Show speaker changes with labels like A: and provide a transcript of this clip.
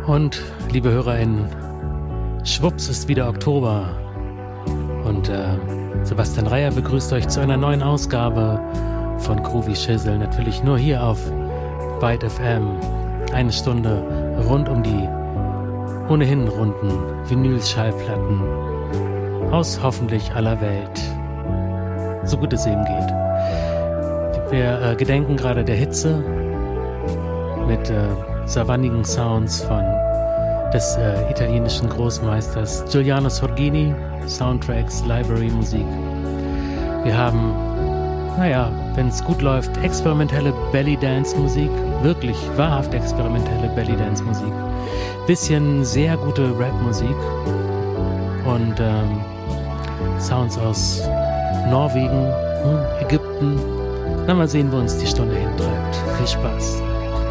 A: Und, liebe HörerInnen, schwupps ist wieder Oktober und Sebastian Reier begrüßt euch zu einer neuen Ausgabe von Groovy Schissel, natürlich nur hier auf Byte FM. Eine Stunde rund um die ohnehin runden Vinyl-Schallplatten aus hoffentlich aller Welt, so gut es eben geht. Wir gedenken gerade der Hitze mit savannigen Sounds des italienischen Großmeisters Giuliano Sorgini, Soundtracks, Library-Musik. Wir haben, wenn es gut läuft, experimentelle Belly-Dance-Musik, wirklich wahrhaft experimentelle Belly-Dance-Musik, bisschen sehr gute Rap-Musik und Sounds aus Norwegen, Ägypten. Na, mal sehen, wo uns die Stunde hintreibt. Viel Spaß.